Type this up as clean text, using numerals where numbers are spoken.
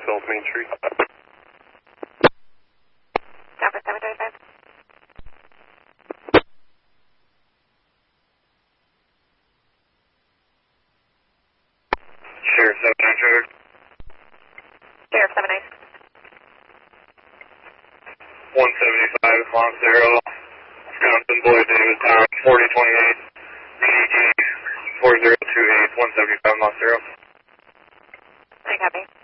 South Main Street. Down for 735. Sheriff 793. Sheriff 79. 175 Montero, Wisconsin, Boyd, Davidtown, 4028, BDG 4028, 175 Montero. I copy.